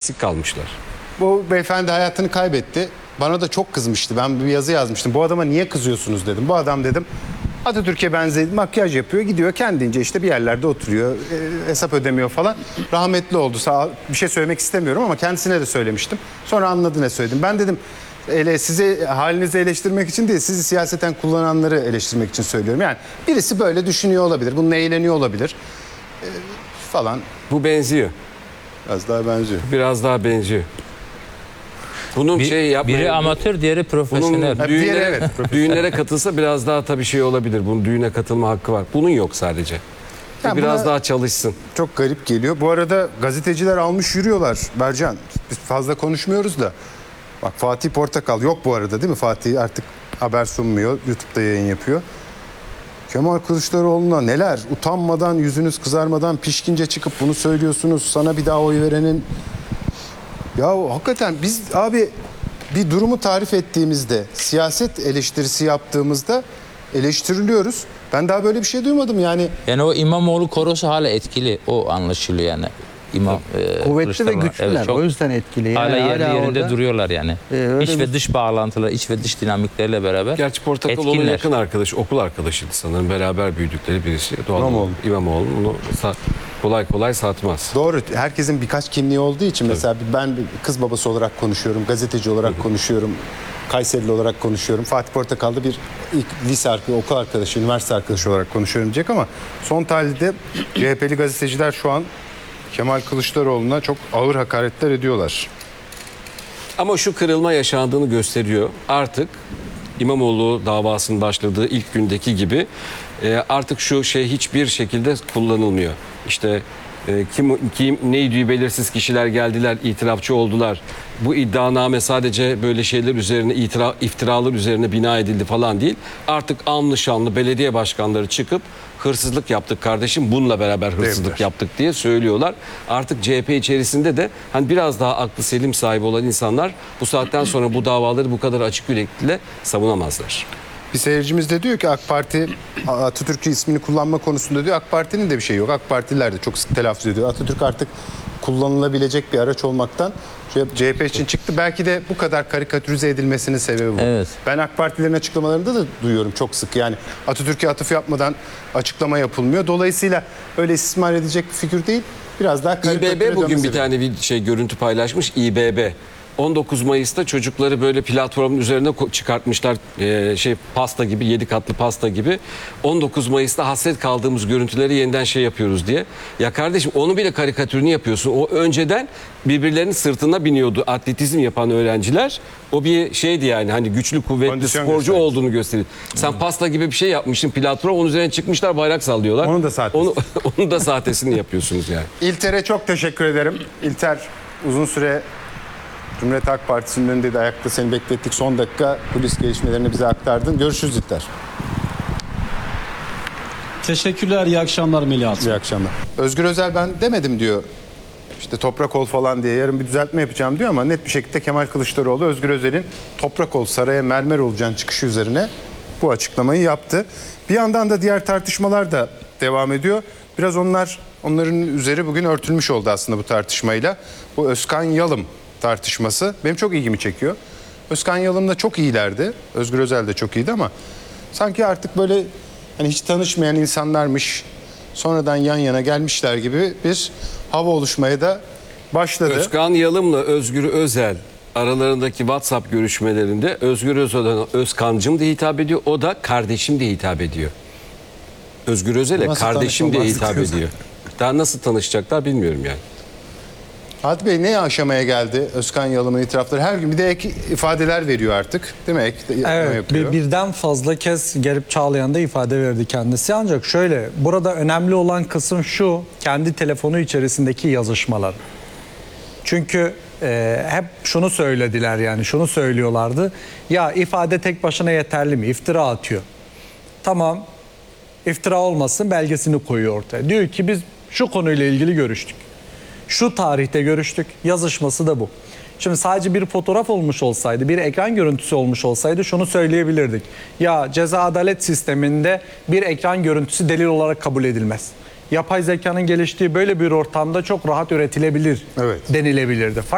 eksik kalmışlar. Bu beyefendi hayatını kaybetti. Bana da çok kızmıştı. Ben bir yazı yazmıştım. Bu adama niye kızıyorsunuz dedim. Bu adam dedim Atatürk'e benzedi, makyaj yapıyor, gidiyor kendince işte bir yerlerde oturuyor, hesap ödemiyor falan. Rahmetli oldu. Bir şey söylemek istemiyorum ama kendisine de söylemiştim. Sonra anladı ne söyledim. Ben dedim sizi halinizi eleştirmek için değil, sizi siyaseten kullananları eleştirmek için söylüyorum. Yani birisi böyle düşünüyor olabilir, bununla eğleniyor olabilir falan. Bu benziyor. Biraz daha benziyor. Biraz daha benziyor. Bunun biri amatör, diğeri profesyonel. Bunun düğünlere katılsa biraz daha tabii şey olabilir. Bunun düğüne katılma hakkı var. Bunun yok sadece. Yani biraz daha çalışsın. Çok garip geliyor. Bu arada gazeteciler almış yürüyorlar Bercan. Biz fazla konuşmuyoruz da. Bak Fatih Portakal yok bu arada değil mi? Fatih artık haber sunmuyor. YouTube'da yayın yapıyor. Kemal Kılıçdaroğlu'na neler? Utanmadan, yüzünüz kızarmadan pişkince çıkıp bunu söylüyorsunuz. Sana bir daha oy verenin... Ya hakikaten biz abi bir durumu tarif ettiğimizde, siyaset eleştirisi yaptığımızda eleştiriliyoruz. Ben daha böyle bir şey duymadım yani. Yani o İmamoğlu korosu hala etkili. O anlaşılıyor yani. Kuvvetli ve güçlüler. Evet, o yüzden etkili. Yani hala yerinde orada duruyorlar yani. İç ve dış bağlantılar, iç ve dış dinamikleriyle beraber. Gerçi Portakal onun yakın arkadaş, okul arkadaşıydı sanırım. Beraber büyüdükleri birisi. İmamoğlu onu kolay kolay satmaz. Doğru. Herkesin birkaç kimliği olduğu için mesela ben kız babası olarak konuşuyorum, gazeteci olarak konuşuyorum, Kayserili olarak konuşuyorum. Fatih Portakal'da bir ilk lise okul arkadaşı, üniversite arkadaşı olarak konuşuyorum diyecek ama son tahlilde CHP'li gazeteciler şu an Kemal Kılıçdaroğlu'na çok ağır hakaretler ediyorlar. Ama şu kırılma yaşandığını gösteriyor. Artık İmamoğlu davasının başladığı ilk gündeki gibi artık şu şey hiçbir şekilde kullanılmıyor. İşte kim neydi belirsiz kişiler geldiler, itirafçı oldular. Bu iddianame sadece böyle şeyler üzerine, iftiralar üzerine bina edildi falan değil. Artık anlı şanlı belediye başkanları çıkıp hırsızlık yaptık kardeşim, bununla beraber hırsızlık yaptık diye söylüyorlar. Artık CHP içerisinde de hani biraz daha aklı selim sahibi olan insanlar bu saatten sonra bu davaları bu kadar açık yüreklilikle savunamazlar. Bir seyircimiz de diyor ki AK Parti Atatürk'ü ismini kullanma konusunda diyor AK Parti'nin de bir şey yok. AK Partililer de çok sık telaffuz ediyor. Atatürk artık kullanılabilecek bir araç olmaktan CHP için çıktı. Belki de bu kadar karikatürize edilmesinin sebebi bu. Evet. Ben AK Partilerin açıklamalarında da duyuyorum çok sık. Yani Atatürk'e atıf yapmadan açıklama yapılmıyor. Dolayısıyla öyle istismar edecek bir figür değil. Biraz daha karikatüre İBB bugün dönmesi bir tane bir görüntü paylaşmış. İBB. 19 Mayıs'ta çocukları böyle platformun üzerine çıkartmışlar, pasta gibi, 7 katlı pasta gibi. 19 Mayıs'ta hasret kaldığımız görüntüleri yeniden yapıyoruz diye. Ya kardeşim onu bile karikatürünü yapıyorsun. O önceden birbirlerinin sırtına biniyordu atletizm yapan öğrenciler. O bir şeydi yani, hani güçlü kuvvetli kondisyon sporcu olduğunu gösteriyor. Sen pasta gibi bir şey yapmışsın platform, onun üzerine çıkmışlar, bayrak sallıyorlar. Onun da sahtesi. Onun da sahtesini yapıyorsunuz yani. İlter'e çok teşekkür ederim. İlter uzun süre Cumhuriyet Halk Partisi'nin önünde de ayakta seni beklettik. Son dakika kulis gelişmelerini bize aktardın. Görüşürüz İlter. Teşekkürler, iyi akşamlar Melih Aslan. İyi akşamlar. Özgür Özel ben demedim diyor. İşte toprak ol falan diye yarın bir düzeltme yapacağım diyor ama net bir şekilde Kemal Kılıçdaroğlu Özgür Özel'in toprak ol saraya mermer olacağın çıkışı üzerine bu açıklamayı yaptı. Bir yandan da diğer tartışmalar da devam ediyor. Biraz onların üzeri bugün örtülmüş oldu aslında bu tartışmayla. Bu Özkan Yalım tartışması benim çok ilgimi çekiyor. Özkan Yalım'la çok iyilerdi. Özgür Özel de çok iyiydi ama sanki artık böyle hani hiç tanışmayan insanlarmış, sonradan yan yana gelmişler gibi bir hava oluşmaya da başladı. Özkan Yalım'la Özgür Özel aralarındaki WhatsApp görüşmelerinde Özgür Özel'e Özkancım diye hitap ediyor. O da kardeşim diye hitap ediyor. Özgür Özel'e kardeşim diye hitap ediyor. Daha nasıl tanışacaklar bilmiyorum yani. Fatih Bey ne aşamaya geldi Özkan Yalım'ın itirafları? Her gün bir de ek ifadeler veriyor artık değil mi? Evet, birden fazla kez Gerip Çağlayan'da ifade verdi kendisi. Ancak şöyle, burada önemli olan kısım şu, kendi telefonu içerisindeki yazışmalar. Çünkü hep şunu söylediler, yani şunu söylüyorlardı. Ya ifade tek başına yeterli mi? İftira atıyor. Tamam, iftira olmasın, belgesini koyuyor ortaya. Diyor ki biz şu konuyla ilgili görüştük. Şu tarihte görüştük, yazışması da bu. Şimdi sadece bir fotoğraf olmuş olsaydı, bir ekran görüntüsü olmuş olsaydı şunu söyleyebilirdik. Ya ceza adalet sisteminde bir ekran görüntüsü delil olarak kabul edilmez. Yapay zekanın geliştiği böyle bir ortamda çok rahat üretilebilir denilebilirdi.